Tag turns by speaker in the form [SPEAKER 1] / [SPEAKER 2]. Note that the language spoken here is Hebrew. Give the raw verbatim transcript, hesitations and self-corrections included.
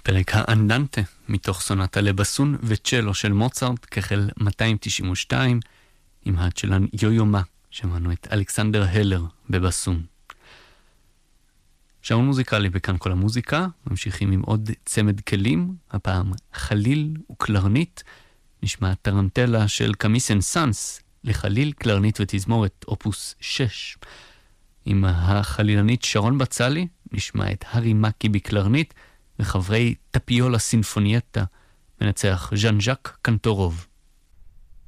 [SPEAKER 1] פרק האנדנטה מתוך סונטה לבסון וצ'לו של מוצרט כחל מאתיים תשעים ושתיים עם הצ'לן יו-יומה, שמענו את אלכסנדר הלר בבסון. שעון מוזיקלי בכאן כל המוזיקה, ממשיכים עם עוד צמד כלים, הפעם חליל וקלרנית, נשמע טרנטלה של קמיסן סאנס לחליל, קלרנית ותזמורת אופוס שש. עם החלילנית שרון בצלי נשמע את הרי מקי בקלרנית, וחברי טפיולה סינפונייטה מנצח ז'אן ז'אק קנטורוב.